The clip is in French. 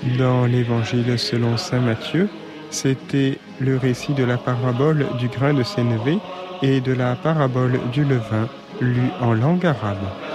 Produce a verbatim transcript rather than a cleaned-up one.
Dans l'Évangile selon saint Matthieu, c'était le récit de la parabole du grain de sénévé et de la parabole du levain, lu en langue arabe.